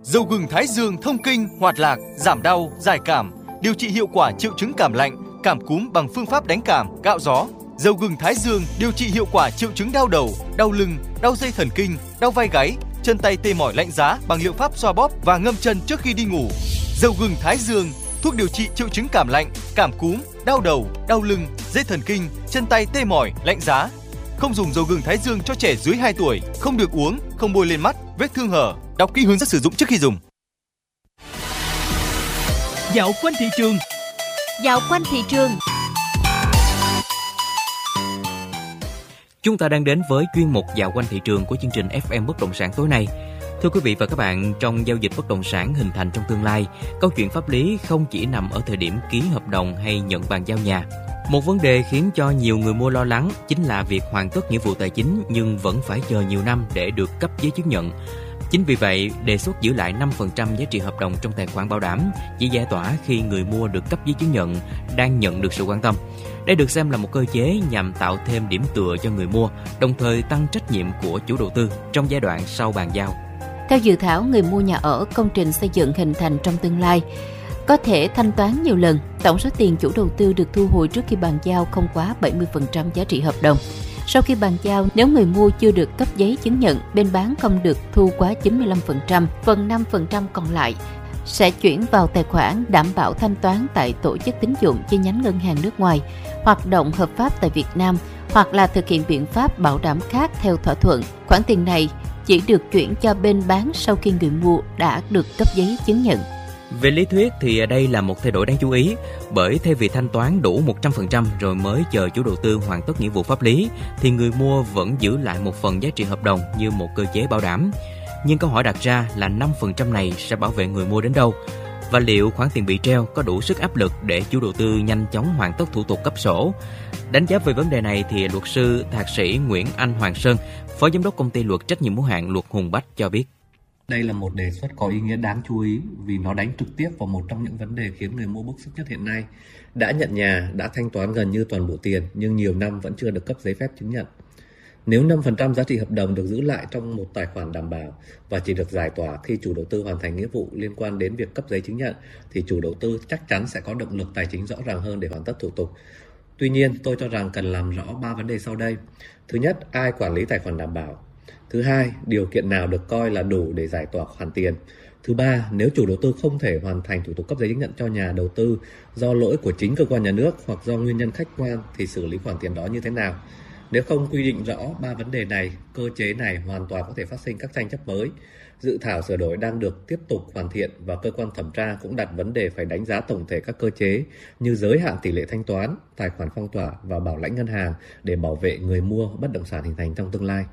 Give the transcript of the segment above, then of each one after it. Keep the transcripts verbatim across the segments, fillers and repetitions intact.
Dầu gừng Thái Dương thông kinh, hoạt lạc, giảm đau, giải cảm, điều trị hiệu quả triệu chứng cảm lạnh, cảm cúm bằng phương pháp đánh cảm, cạo gió. Dầu gừng Thái Dương điều trị hiệu quả triệu chứng đau đầu, đau lưng, đau dây thần kinh, đau vai gáy, chân tay tê mỏi lạnh giá bằng liệu pháp xoa bóp và ngâm chân trước khi đi ngủ. Dầu gừng Thái Dương, thuốc điều trị triệu chứng cảm lạnh, cảm cúm, đau đầu, đau lưng, dây thần kinh, chân tay tê mỏi, lạnh giá. Không dùng dầu gừng Thái Dương cho trẻ dưới hai tuổi, không được uống, không bôi lên mắt, vết thương hở. Đọc kỹ hướng dẫn sử dụng trước khi dùng. Dạo quanh thị trường. Dạo quanh thị trường. Chúng ta đang đến với chuyên mục Dạo quanh thị trường của chương trình ép em Bất động sản tối nay. Thưa quý vị và các bạn, trong giao dịch bất động sản hình thành trong tương lai, câu chuyện pháp lý không chỉ nằm ở thời điểm ký hợp đồng hay nhận bàn giao nhà. Một vấn đề khiến cho nhiều người mua lo lắng chính là việc hoàn tất nghĩa vụ tài chính nhưng vẫn phải chờ nhiều năm để được cấp giấy chứng nhận. Chính vì vậy, đề xuất giữ lại năm phần trăm giá trị hợp đồng trong tài khoản bảo đảm chỉ giải tỏa khi người mua được cấp giấy chứng nhận đang nhận được sự quan tâm. Đây được xem là một cơ chế nhằm tạo thêm điểm tựa cho người mua, đồng thời tăng trách nhiệm của chủ đầu tư trong giai đoạn sau bàn giao. Theo dự thảo, người mua nhà ở công trình xây dựng hình thành trong tương lai có thể thanh toán nhiều lần. Tổng số tiền chủ đầu tư được thu hồi trước khi bàn giao không quá bảy mươi phần trăm giá trị hợp đồng. Sau khi bàn giao, nếu người mua chưa được cấp giấy chứng nhận, bên bán không được thu quá chín mươi lăm phần trăm, phần năm phần trăm còn lại sẽ chuyển vào tài khoản đảm bảo thanh toán tại tổ chức tín dụng chi nhánh ngân hàng nước ngoài, hoạt động hợp pháp tại Việt Nam hoặc là thực hiện biện pháp bảo đảm khác theo thỏa thuận. Khoản tiền này chỉ được chuyển cho bên bán sau khi người mua đã được cấp giấy chứng nhận. Về lý thuyết thì đây là một thay đổi đáng chú ý, bởi thay vì thanh toán đủ một trăm phần trăm rồi mới chờ chủ đầu tư hoàn tất nghĩa vụ pháp lý, thì người mua vẫn giữ lại một phần giá trị hợp đồng như một cơ chế bảo đảm. Nhưng câu hỏi đặt ra là năm phần trăm này sẽ bảo vệ người mua đến đâu? Và liệu khoản tiền bị treo có đủ sức áp lực để chủ đầu tư nhanh chóng hoàn tất thủ tục cấp sổ? Đánh giá về vấn đề này thì luật sư thạc sĩ Nguyễn Anh Hoàng Sơn, Phó Giám đốc Công ty Luật trách nhiệm hữu hạn Luật Hùng Bách cho biết. Đây là một đề xuất có ý nghĩa đáng chú ý vì nó đánh trực tiếp vào một trong những vấn đề khiến người mua bức xúc nhất hiện nay. Đã nhận nhà, đã thanh toán gần như toàn bộ tiền nhưng nhiều năm vẫn chưa được cấp giấy phép chứng nhận. Nếu năm phần trăm giá trị hợp đồng được giữ lại trong một tài khoản đảm bảo và chỉ được giải tỏa khi chủ đầu tư hoàn thành nghĩa vụ liên quan đến việc cấp giấy chứng nhận, thì chủ đầu tư chắc chắn sẽ có động lực tài chính rõ ràng hơn để hoàn tất thủ tục. Tuy nhiên, tôi cho rằng cần làm rõ ba vấn đề sau đây. Thứ nhất, ai quản lý tài khoản đảm bảo? Thứ hai, điều kiện nào được coi là đủ để giải tỏa khoản tiền? Thứ ba, nếu chủ đầu tư không thể hoàn thành thủ tục cấp giấy chứng nhận cho nhà đầu tư do lỗi của chính cơ quan nhà nước hoặc do nguyên nhân khách quan thì xử lý khoản tiền đó như thế nào? Nếu không quy định rõ ba vấn đề này, cơ chế này hoàn toàn có thể phát sinh các tranh chấp mới. Dự thảo sửa đổi đang được tiếp tục hoàn thiện và cơ quan thẩm tra cũng đặt vấn đề phải đánh giá tổng thể các cơ chế như giới hạn tỷ lệ thanh toán, tài khoản phong tỏa và bảo lãnh ngân hàng để bảo vệ người mua bất động sản hình thành trong tương lai.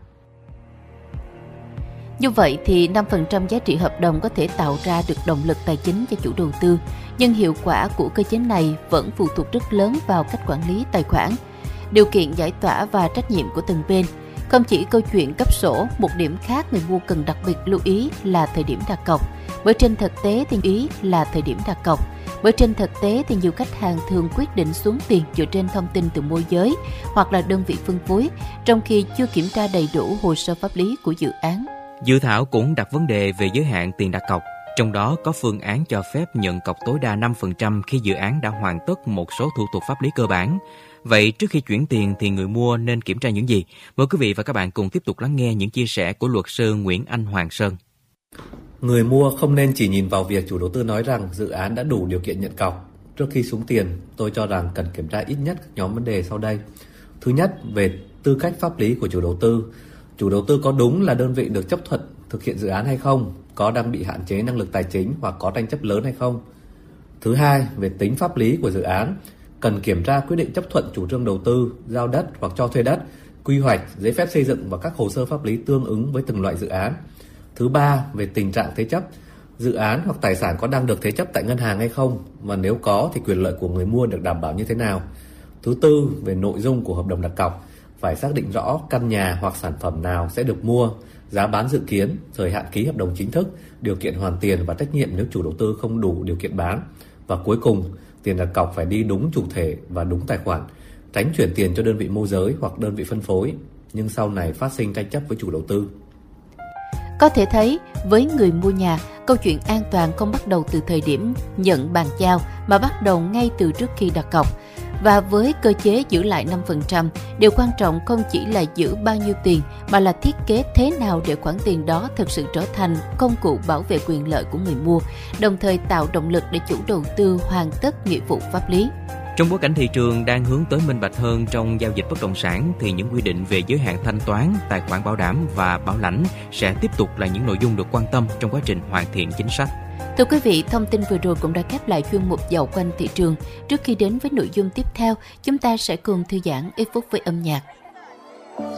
Như vậy thì năm phần trăm giá trị hợp đồng có thể tạo ra được động lực tài chính cho chủ đầu tư, nhưng hiệu quả của cơ chế này vẫn phụ thuộc rất lớn vào cách quản lý tài khoản, điều kiện giải tỏa và trách nhiệm của từng bên. Không chỉ câu chuyện cấp sổ, một điểm khác người mua cần đặc biệt lưu ý là thời điểm đặt cọc. Bởi trên thực tế thì ý là thời điểm đặt cọc. Bởi trên thực tế thì nhiều khách hàng thường quyết định xuống tiền dựa trên thông tin từ môi giới hoặc là đơn vị phân phối, trong khi chưa kiểm tra đầy đủ hồ sơ pháp lý của dự án. Dự thảo cũng đặt vấn đề về giới hạn tiền đặt cọc, trong đó có phương án cho phép nhận cọc tối đa năm phần trăm khi dự án đã hoàn tất một số thủ tục pháp lý cơ bản. Vậy trước khi chuyển tiền thì người mua nên kiểm tra những gì? Mời quý vị và các bạn cùng tiếp tục lắng nghe những chia sẻ của luật sư Nguyễn Anh Hoàng Sơn. Người mua không nên chỉ nhìn vào việc chủ đầu tư nói rằng dự án đã đủ điều kiện nhận cọc. Trước khi xuống tiền, tôi cho rằng cần kiểm tra ít nhất các nhóm vấn đề sau đây. Thứ nhất, về tư cách pháp lý của chủ đầu tư. Chủ đầu tư có đúng là đơn vị được chấp thuận thực hiện dự án hay không? Có đang bị hạn chế năng lực tài chính hoặc có tranh chấp lớn hay không? Thứ hai, về tính pháp lý của dự án. Cần kiểm tra quyết định chấp thuận chủ trương đầu tư, giao đất hoặc cho thuê đất, quy hoạch, giấy phép xây dựng và các hồ sơ pháp lý tương ứng với từng loại dự án. Thứ ba, về tình trạng thế chấp. Dự án hoặc tài sản có đang được thế chấp tại ngân hàng hay không? Và nếu có thì quyền lợi của người mua được đảm bảo như thế nào? Thứ tư, về nội dung của hợp đồng đặt cọc. Phải xác định rõ căn nhà hoặc sản phẩm nào sẽ được mua, giá bán dự kiến, thời hạn ký hợp đồng chính thức, điều kiện hoàn tiền và trách nhiệm nếu chủ đầu tư không đủ điều kiện bán. Và cuối cùng, tiền đặt cọc phải đi đúng chủ thể và đúng tài khoản, tránh chuyển tiền cho đơn vị môi giới hoặc đơn vị phân phối, nhưng sau này phát sinh tranh chấp với chủ đầu tư. Có thể thấy, với người mua nhà, Câu chuyện an toàn không bắt đầu từ thời điểm nhận bàn giao mà bắt đầu ngay từ trước khi đặt cọc. Và với cơ chế giữ lại năm phần trăm, điều quan trọng không chỉ là giữ bao nhiêu tiền mà là thiết kế thế nào để khoản tiền đó thực sự trở thành công cụ bảo vệ quyền lợi của người mua, đồng thời tạo động lực để chủ đầu tư hoàn tất nghĩa vụ pháp lý. Trong bối cảnh thị trường đang hướng tới minh bạch hơn trong giao dịch bất động sản thì những quy định về giới hạn thanh toán, tài khoản bảo đảm và bảo lãnh sẽ tiếp tục là những nội dung được quan tâm trong quá trình hoàn thiện chính sách. Thưa quý vị, thông tin vừa rồi cũng đã khép lại chuyên mục dạo quanh thị trường. Trước khi đến với nội dung tiếp theo, chúng ta sẽ cùng thư giãn ít phút với âm nhạc.